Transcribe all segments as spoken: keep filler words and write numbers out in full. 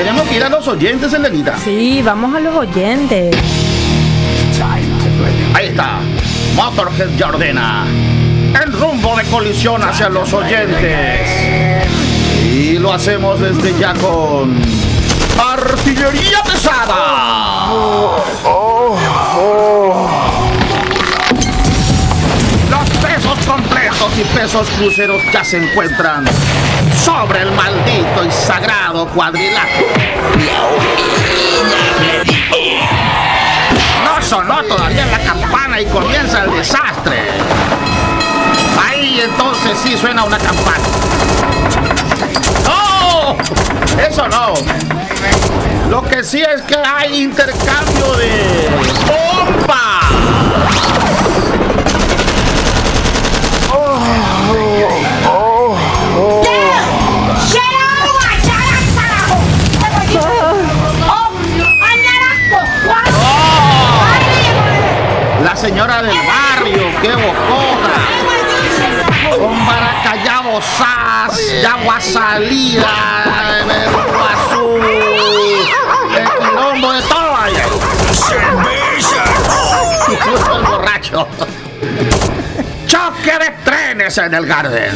Tenemos que ir a los oyentes, Elenita. Sí, vamos a los oyentes. Ahí está. Motorhead ya ordena el rumbo de colisión hacia los oyentes. Y lo hacemos desde ya con artillería pesada. Oh, oh, oh. Los pesos complejos y pesos cruceros ya se encuentran sobre el maldito y sagrado cuadrilátero. No sonó todavía la campana y comienza el desastre. Ahí entonces sí suena una campana. ¡No! Eso no. Lo que sí es que hay intercambio de bomba. Oh, oh, oh, oh. La señora del barrio, qué bocona. Con baracayabo sas, de agua salida, verbo azul, el quilombo de todo ahí. ¡Cerveza! ¡Oh! El borracho. ¡Choque de trenes en el Garden!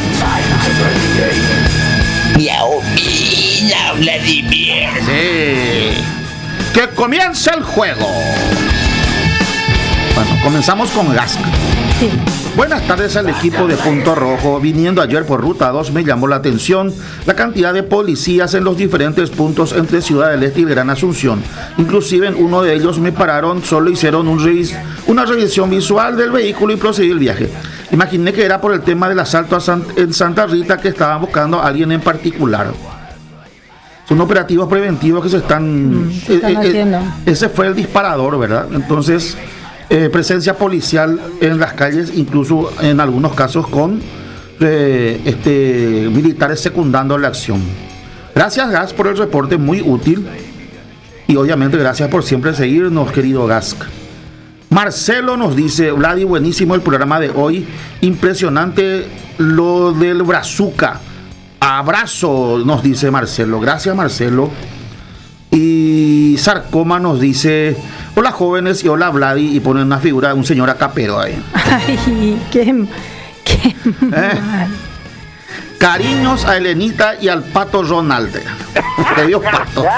Miau, mira, Vladimir. Sí. ¡Que comience el juego! Bueno, comenzamos con Gasca. Sí. Buenas tardes al equipo de Punto Rojo. Viniendo ayer por Ruta dos me llamó la atención la cantidad de policías en los diferentes puntos entre Ciudad del Este y Gran Asunción. Inclusive en uno de ellos me pararon, solo hicieron un revis, una revisión visual del vehículo y procedí el viaje. Imaginé que era por el tema del asalto a San, en Santa Rita, que estaban buscando a alguien en particular. Son operativos preventivos que se están, mm, se están eh, haciendo. Eh, ese fue el disparador, ¿verdad? Entonces... Eh, presencia policial en las calles, incluso en algunos casos con eh, este, militares secundando la acción. Gracias, Gas, por el reporte, muy útil. Y obviamente gracias por siempre seguirnos, querido Gas. Marcelo nos dice: Vladi, buenísimo el programa de hoy. Impresionante lo del Brazuca. Abrazo, nos dice Marcelo. Gracias, Marcelo. Y Sarcoma nos dice: hola jóvenes y hola Vladi, y pone una figura de un señor acapero ahí. Ay, qué, qué ¿Eh? mal. Cariños a Elenita y al Pato Ronaldo. Te dio Pato.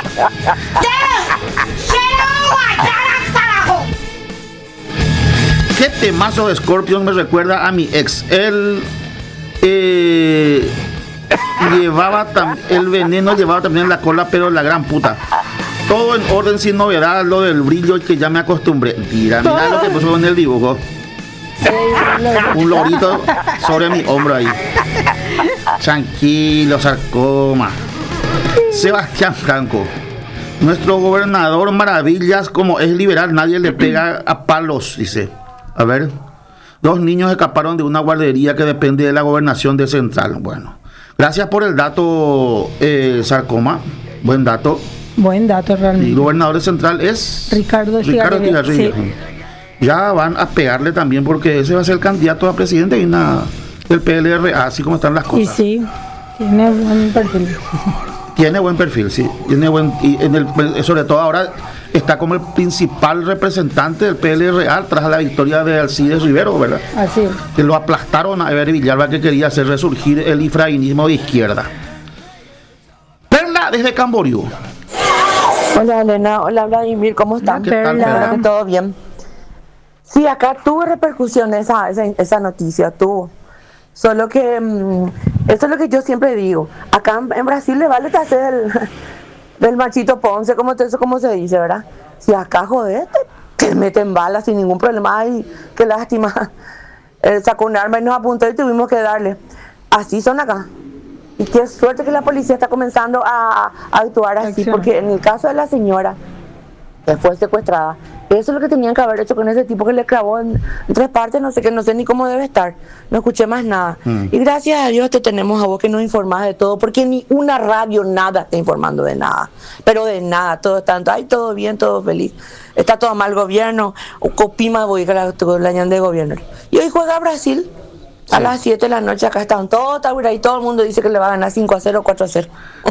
Qué temazo de Scorpion me recuerda a mi ex. Él eh, llevaba tam, el veneno llevaba también en la cola, pero la gran puta. Todo en orden, sin novedad, lo del brillo que ya me acostumbré. Mira, mira lo que puso en el dibujo. Un lorito sobre mi hombro ahí. Tranquilo, Sarcoma. Sebastián Franco. Nuestro gobernador maravillas, como es liberal, nadie le pega a palos, dice. A ver. Dos niños escaparon de una guardería que depende de la gobernación de Central. Bueno. Gracias por el dato, eh, Sarcoma. Buen dato. Buen dato realmente. El gobernador de Central es Ricardo Ricardo Tigarribia. Sí. Ya van a pegarle también porque ese va a ser el candidato a presidente y una, del P L R A, así como están las cosas. Y sí, tiene buen perfil. Tiene buen perfil, sí. Tiene buen, y en el, sobre todo ahora está como el principal representante del P L R A tras la victoria de Alcides Rivero, ¿verdad? Así es. Que lo aplastaron a Eber Villalba, que quería hacer resurgir el ifraínismo de izquierda. Perla desde Camboriú. Hola Elena, hola Vladimir, ¿cómo están? ¿Qué tal, Espero que todo bien. Sí, acá tuvo repercusión esa, esa, esa noticia, tuvo. Solo que, mmm, eso es lo que yo siempre digo. Acá en, en Brasil le vale hacer el, del machito Ponce, como, eso como se dice, ¿verdad? Si acá jodete, que meten balas sin ningún problema. Ay, qué lástima. Él sacó un arma y nos apuntó y tuvimos que darle. Así son acá. Y qué suerte que la policía está comenzando a, a actuar así, Acción. porque en el caso de la señora que fue secuestrada, eso es lo que tenían que haber hecho con ese tipo que le clavó en, en tres partes, no sé qué, no sé ni cómo debe estar. No escuché más nada. Mm. Y gracias a Dios te tenemos a vos que nos informás de todo, porque ni una radio nada está informando de nada. Pero de nada, todo está, ay, todo bien, todo feliz. Está todo mal el gobierno, o copima voy a la, la ñan de gobierno. Y hoy juega Brasil. A sí. las siete de la noche acá están todos, y todo el mundo dice que le va a ganar cinco a cero, cuatro a cero.